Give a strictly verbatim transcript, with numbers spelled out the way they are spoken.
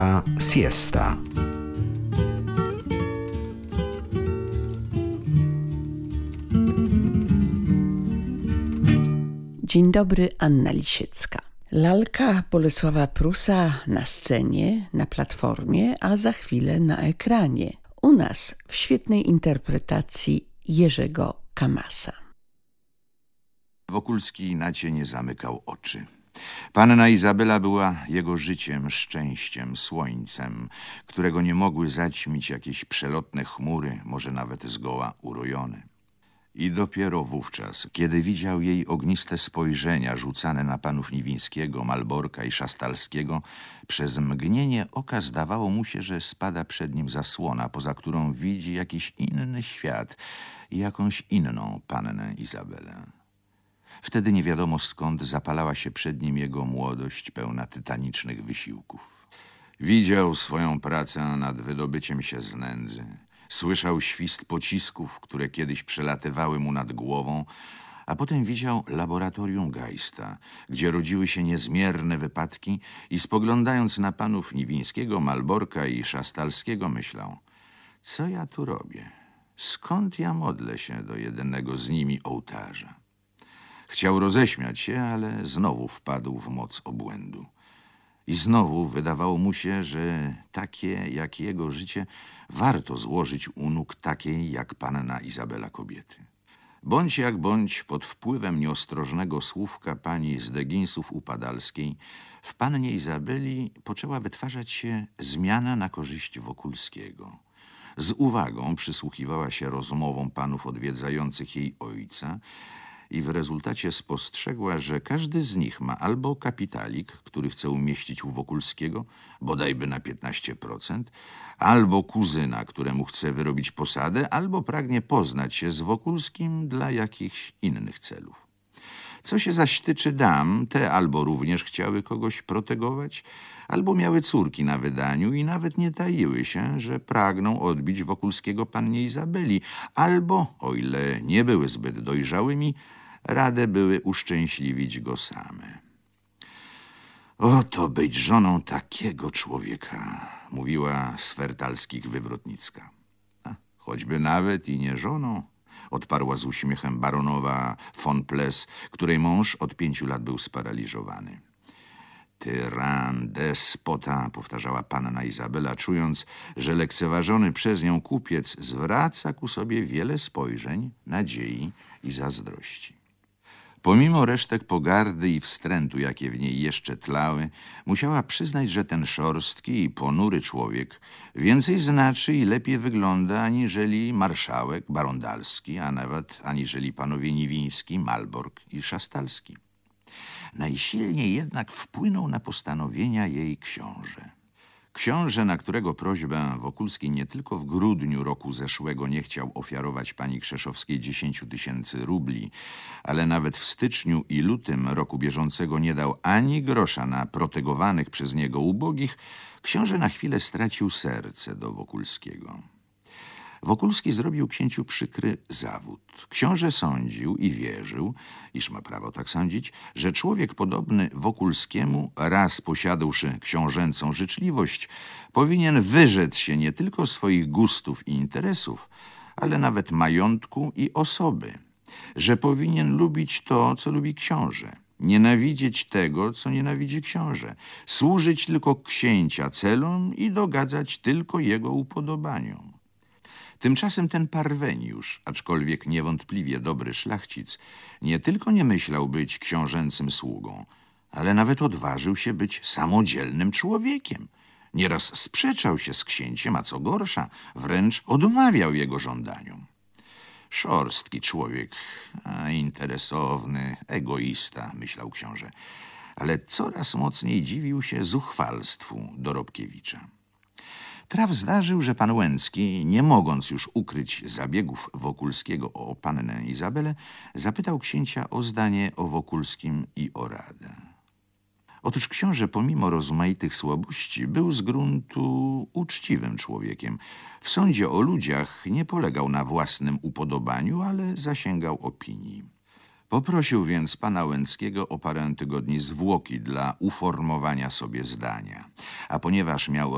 A siesta. Dzień dobry, Anna Lisiecka. Lalka Bolesława Prusa na scenie, na platformie, a za chwilę na ekranie. U nas w świetnej interpretacji Jerzego Kamasa. Wokulski na cię nie zamykał oczy. Panna Izabela była jego życiem, szczęściem, słońcem, którego nie mogły zaćmić jakieś przelotne chmury, może nawet zgoła urojone. I dopiero wówczas, kiedy widział jej ogniste spojrzenia rzucane na panów Niwińskiego, Malborka i Szastalskiego, przez mgnienie oka zdawało mu się, że spada przed nim zasłona, poza którą widzi jakiś inny świat i jakąś inną pannę Izabelę. Wtedy nie wiadomo skąd zapalała się przed nim jego młodość pełna tytanicznych wysiłków. Widział swoją pracę nad wydobyciem się z nędzy. Słyszał świst pocisków, które kiedyś przelatywały mu nad głową, a potem widział laboratorium Geista, gdzie rodziły się niezmierne wypadki i spoglądając na panów Niwińskiego, Malborka i Szastalskiego myślał: co ja tu robię? Skąd ja modlę się do jedynego z nimi ołtarza? Chciał roześmiać się, ale znowu wpadł w moc obłędu. I znowu wydawało mu się, że takie jak jego życie warto złożyć u nóg takiej jak panna Izabela kobiety. Bądź jak bądź, pod wpływem nieostrożnego słówka pani z Deginsów Upadalskiej w pannie Izabeli poczęła wytwarzać się zmiana na korzyść Wokulskiego. Z uwagą przysłuchiwała się rozmowom panów odwiedzających jej ojca i w rezultacie spostrzegła, że każdy z nich ma albo kapitalik, który chce umieścić u Wokulskiego, bodajby na piętnaście procent, albo kuzyna, któremu chce wyrobić posadę, albo pragnie poznać się z Wokulskim dla jakichś innych celów. Co się zaś tyczy dam, te albo również chciały kogoś protegować, albo miały córki na wydaniu i nawet nie taiły się, że pragną odbić Wokulskiego pannie Izabeli, albo, o ile nie były zbyt dojrzałymi, rade były uszczęśliwić go same. Oto być żoną takiego człowieka, mówiła z Fertalskich Wywrotnicka. A, choćby nawet i nie żoną, odparła z uśmiechem baronowa von Ples, której mąż od pięciu lat był sparaliżowany. Tyran, despota, powtarzała panna Izabela, czując, że lekceważony przez nią kupiec zwraca ku sobie wiele spojrzeń, nadziei i zazdrości. Pomimo resztek pogardy i wstrętu, jakie w niej jeszcze tlały, musiała przyznać, że ten szorstki i ponury człowiek więcej znaczy i lepiej wygląda aniżeli marszałek Barondalski, a nawet aniżeli panowie Niwiński, Malbork i Szastalski. Najsilniej jednak wpłynął na postanowienia jej książę. Książę, na którego prośbę Wokulski nie tylko w grudniu roku zeszłego nie chciał ofiarować pani Krzeszowskiej dziesięciu tysięcy rubli, ale nawet w styczniu i lutym roku bieżącego nie dał ani grosza na protegowanych przez niego ubogich, książę na chwilę stracił serce do Wokulskiego. Wokulski zrobił księciu przykry zawód. Książę sądził i wierzył, iż ma prawo tak sądzić, że człowiek podobny Wokulskiemu, raz posiadłszy książęcą życzliwość, powinien wyrzec się nie tylko swoich gustów i interesów, ale nawet majątku i osoby, że powinien lubić to, co lubi książę, nienawidzieć tego, co nienawidzi książę, służyć tylko księcia celom i dogadzać tylko jego upodobaniom. Tymczasem ten Parweniusz, aczkolwiek niewątpliwie dobry szlachcic, nie tylko nie myślał być książęcym sługą, ale nawet odważył się być samodzielnym człowiekiem. Nieraz sprzeczał się z księciem, a co gorsza, wręcz odmawiał jego żądaniom. Szorstki człowiek, a interesowny, egoista, myślał książę, ale coraz mocniej dziwił się zuchwalstwu Dorobkiewicza. Traf zdarzył, że pan Łęcki, nie mogąc już ukryć zabiegów Wokulskiego o pannę Izabelę, zapytał księcia o zdanie o Wokulskim i o radę. Otóż książę, pomimo rozmaitych słabości, był z gruntu uczciwym człowiekiem. W sądzie o ludziach nie polegał na własnym upodobaniu, ale zasięgał opinii. Poprosił więc pana Łęckiego o parę tygodni zwłoki dla uformowania sobie zdania, a ponieważ miał